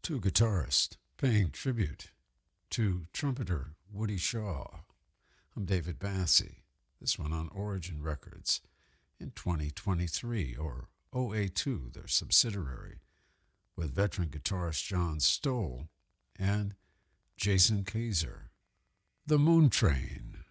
to guitarist paying tribute to trumpeter Woody Shaw. I'm David Bassie. This one on Origin Records in 2023, or OA2, their subsidiary, with veteran guitarist John Stoll and Jason Kaiser. The Moon Train.